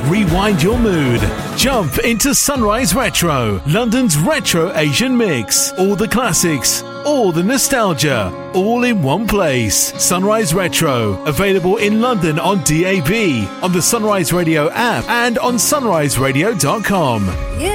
Rewind your mood. Jump into Sunrise Retro, London's retro Asian mix. All the classics, all the nostalgia, all in one place. Sunrise Retro, available in London on DAB, on the Sunrise Radio app, and on sunriseradio.com.